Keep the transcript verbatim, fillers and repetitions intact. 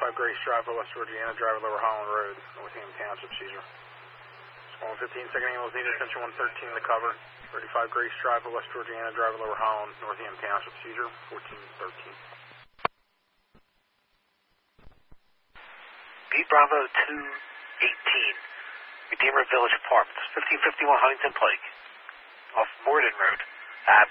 thirty-five Grace Drive, West Georgiana Drive, Lower Holland Road, Northampton Township, Caesar. Squall fifteen, second ambulance needed, attention one thirteen to cover. thirty-five Grace Drive, West Georgiana Drive, Lower Holland, Northampton Township, Caesar, fourteen thirteen. B Bravo two eighteen, Redeemer Village Apartments, fifteen fifty-one Huntington Pike, off Morden Road.